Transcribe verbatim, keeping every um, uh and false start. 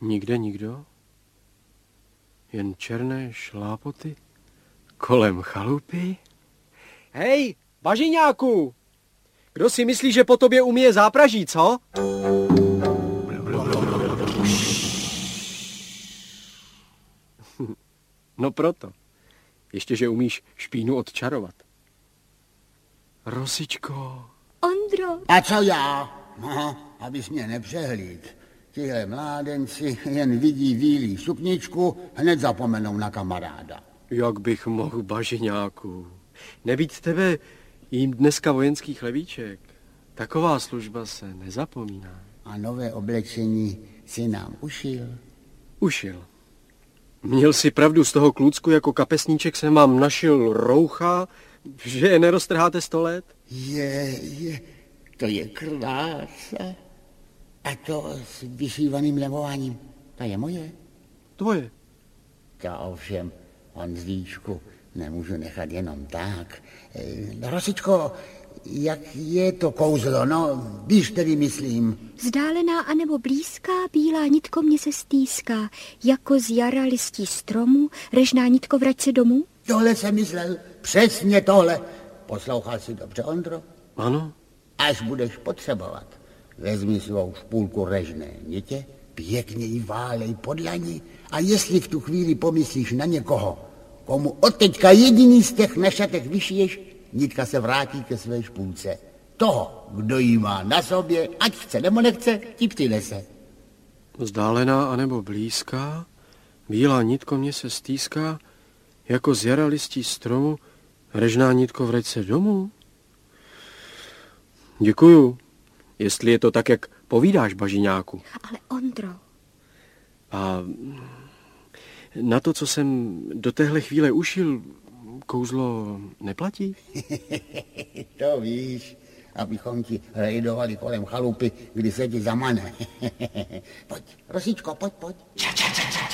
Nikde nikdo? Jen černé šlápoty kolem chalupy? Hej, Bažiňáku! Kdo si myslí, že po tobě umíje zápraží, co? No proto. Ještě, že umíš špínu odčarovat. Rosičko. Ondro. A co já? No, abys mě nepřehlíd. Tihle mládenci jen vidí bílý sukničku, hned zapomenou na kamaráda. Jak bych mohl, Bažiňáku. Nebýt tebe jím dneska vojenský chlebíček. Taková služba se nezapomíná. A nové oblečení si nám ušil? Ušil. Měl si pravdu, z toho klucku jako kapesníček jsem vám našil roucha, že je neroztrháte sto let? Je, je, to je krása. A to s vyšívaným levováním, to je moje? Tvoje. To ovšem, Honzíčku, nemůžu nechat jenom tak. E, Rosičko, jak je to kouzlo, no, víš tedy, myslím. Vzdálená anebo blízká, bílá nitko mě se stýská, jako z jara listí stromu, režná nitko vrať se domů? Tohle jsem myslel, přesně tohle. Poslouchal jsi dobře, Ondro? Ano. Až budeš potřebovat, vezmi svou špůlku režné nitě, pěkně ji válej pod lani a jestli v tu chvíli pomyslíš na někoho, komu od teďka jediný z těch na šatech vyšiješ, nitka se vrátí ke své špůlce. Toho, kdo jí má na sobě, ať chce nebo nechce, ti přinese. Vzdálená anebo blízká, bílá nitko mě se stýská, jako z jara listí stromu, režná nitko vrať se domů. Děkuju, jestli je to tak, jak povídáš, Bažiňáku. Ale Ondro. A na to, co jsem do téhle chvíle ušil, kouzlo neplatí? To víš, abychom ti rejdovali kolem chalupy, kdy se ti zamane. Pojď, Rosičko, pojď, pojď.